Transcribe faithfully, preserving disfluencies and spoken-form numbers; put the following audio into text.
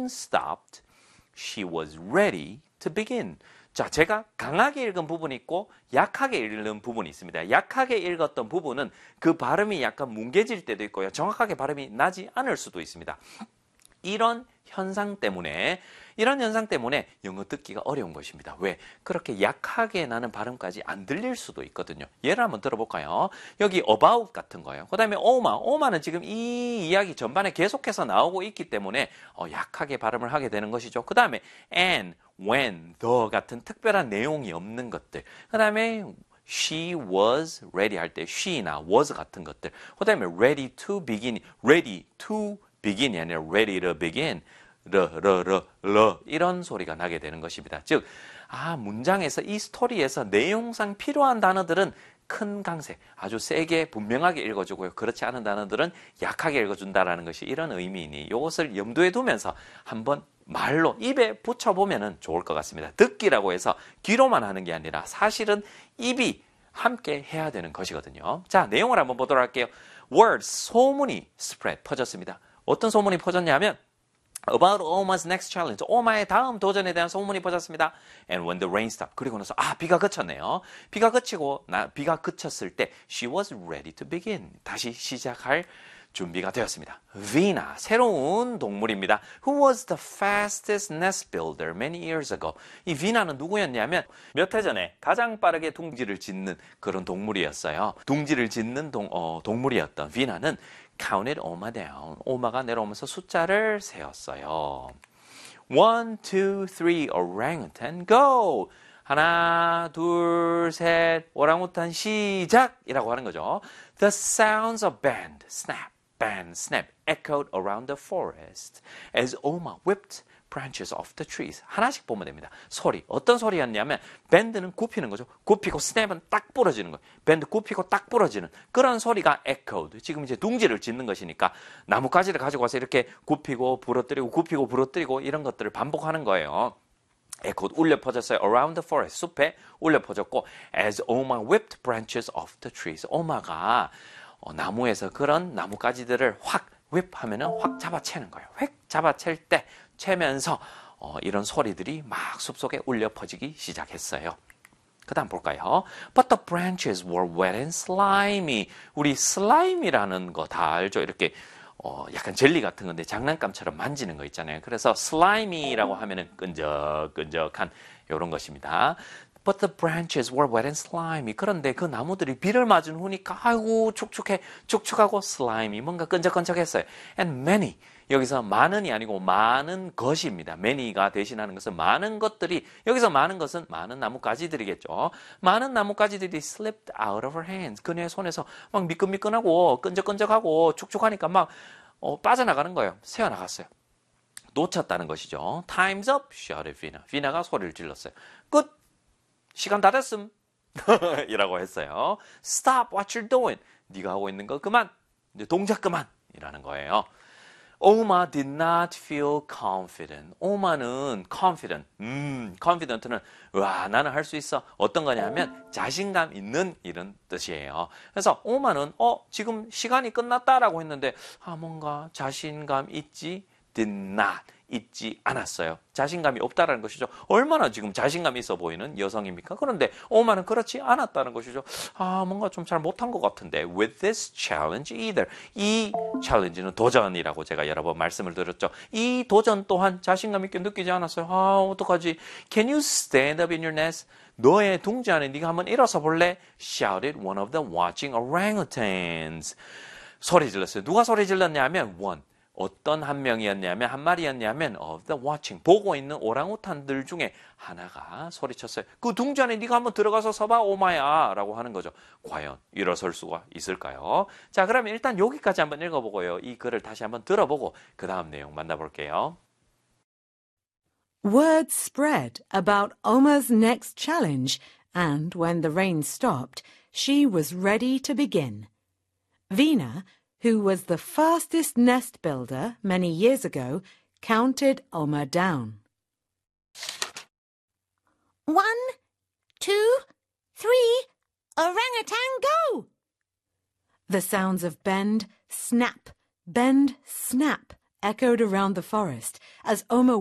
rain stopped, she was ready to begin. 자, 제가 강하게 읽은 부분이 있고 약하게 읽은 부분이 있습니다. 약하게 읽었던 부분은 그 발음이 약간 뭉개질 때도 있고요. 정확하게 발음이 나지 않을 수도 있습니다. 이런 현상 때문에 이런 현상 때문에 영어 듣기가 어려운 것입니다. 왜? 그렇게 약하게 나는 발음까지 안 들릴 수도 있거든요. 예를 한번 들어볼까요? 여기 about 같은 거예요. 그 다음에 oma, oma는 지금 이 이야기 전반에 계속해서 나오고 있기 때문에 어, 약하게 발음을 하게 되는 것이죠. 그 다음에 and, when, the 같은 특별한 내용이 없는 것들. 그 다음에 she was ready 할 때 she나 was 같은 것들. 그 다음에 ready to begin, ready to begin이 아니라 ready to begin, 러, 러, 러, 러 이런 소리가 나게 되는 것입니다. 즉, 아 문장에서 이 스토리에서 내용상 필요한 단어들은 큰 강세, 아주 세게 분명하게 읽어주고요. 그렇지 않은 단어들은 약하게 읽어준다라는 것이 이런 의미이니 이것을 염두에 두면서 한번 말로 입에 붙여보면 좋을 것 같습니다. 듣기라고 해서 귀로만 하는 게 아니라 사실은 입이 함께 해야 되는 것이거든요. 자, 내용을 한번 보도록 할게요. word, 소문이 spread, 퍼졌습니다. 어떤 소문이 퍼졌냐면 about Oma's next challenge. 오마의 다음 도전에 대한 소문이 퍼졌습니다. And when the rain stopped. 그리고 나서 아 비가 그쳤네요. 비가 그치고 나 비가 그쳤을 때 she was ready to begin. 다시 시작할 준비가 되었습니다. Vina, 새로운 동물입니다. Who was the fastest nest builder many years ago. 이 비나는 누구였냐면 몇 해 전에 가장 빠르게 둥지를 짓는 그런 동물이었어요. 둥지를 짓는 동, 어, 동물이었던 비나는 counted Oma down. 오마가 내려오면서 숫자를 세었어요. One, two, three, orangutan, go! 하나, 둘, 셋, 오랑우탄 시작이라고 하는 거죠. The sounds of band, snap, band, snap echoed around the forest as Oma whipped branches off the trees. 하나씩 보면 됩니다. 소리. 어떤 소리였냐면 밴드는 굽히는 거죠. 굽히고 스냅은 딱 부러지는 거예요. 밴드 굽히고 딱 부러지는 그런 소리가 echoed. 지금 이제 둥지를 짓는 것이니까 나뭇가지를 가지고 와서 이렇게 굽히고 부러뜨리고 굽히고 부러뜨리고 이런 것들을 반복하는 거예요. echoed 울려 퍼졌어요. around the forest. 숲에 울려 퍼졌고 as Oma whipped branches off the trees. 오마가 어, 나무에서 그런 나뭇가지들을 확 whip 하면은 확 잡아채는 거예요. 획 잡아챌 때 채면서 어, 이런 소리들이 막 숲속에 울려 퍼지기 시작했어요. 그 다음 볼까요? But the branches were wet and slimy. 우리 slime이라는 거 다 알죠? 이렇게 어, 약간 젤리 같은 건데 장난감처럼 만지는 거 있잖아요. 그래서 slimy라고 하면은 끈적끈적한 이런 것입니다. But the branches were wet and slimy. 그런데 그 나무들이 비를 맞은 후니까 아이고 축축해, 축축하고 slimy, 뭔가 끈적끈적했어요. And many, 여기서 많은이 아니고 많은 것입니다. many가 대신하는 것은 많은 것들이, 여기서 많은 것은 많은 나뭇가지들이겠죠. 많은 나뭇가지들이 slipped out of her hands. 그녀의 손에서 막 미끈미끈하고 끈적끈적하고 축축하니까 막 어, 빠져나가는 거예요. 새어나갔어요. 놓쳤다는 것이죠. Time's up, shouted Vina. 비나가 소리를 질렀어요. 끝! 시간 다 됐음. 이라고 했어요. Stop what you're doing. 네가 하고 있는 거 그만. 이제 동작 그만. 이라는 거예요. Oma did not feel confident. 오마는 confident. 음, confident는 와, 나는 할 수 있어. 어떤 거냐면 자신감 있는 이런 뜻이에요. 그래서 오마는 어, 지금 시간이 끝났다라고 했는데 아, 뭔가 자신감 있지 did not. 있지 않았어요. 자신감이 없다라는 것이죠. 얼마나 지금 자신감이 있어 보이는 여성입니까? 그런데 오마는 그렇지 않았다는 것이죠. 아, 뭔가 좀 잘 못한 것 같은데. With this challenge either. 이 챌린지는 도전이라고 제가 여러 번 말씀을 드렸죠. 이 도전 또한 자신감 있게 느끼지 않았어요. 아, 어떡하지? Can you stand up in your nest? 너의 둥지 안에 네가 한번 일어서 볼래? Shouted one of the watching orangutans. 소리 질렀어요. 누가 소리 질렀냐면 one. 어떤 한 명이었냐면 한 마리였냐면 of the watching 보고 있는 오랑우탄들 중에 하나가 소리쳤어요. 그 둥지 안에 네가 한번 들어가서 서봐 오마야 라고 하는 거죠. 과연 일어설 수가 있을까요? 자, 그러면 일단 여기까지 한번 읽어보고요. 이 글을 다시 한번 들어보고 그 다음 내용 만나볼게요. Word spread about Oma's next challenge, and when the rain stopped, she was ready to begin. Vina, who was the fastest nest builder many years ago, counted Oma down. One, two, three, orangutan go! The sounds of bend, snap, bend, snap echoed around the forest as Oma